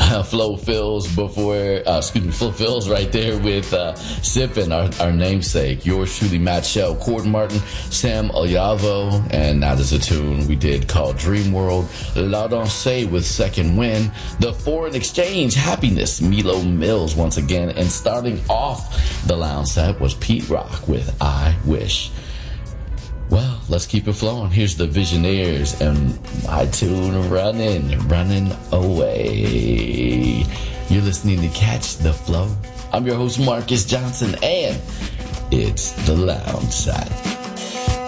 Flo Fills Flo Fills right there with Sippin', our namesake. Yours truly, Matt Shell, Cord Martin, Sam Oyavo, and now there's a tune we did called Dream World. La Danse with Second Wind. The Foreign Exchange, Happiness, Milo Mills once again. And starting off the lounge set was Pete Rock with I Wish. Well, let's keep it flowing. Here's the Visionaires and my tune, Running Away. You're listening to Catch the Flow. I'm your host, Marcus Johnson, and it's the lounge side.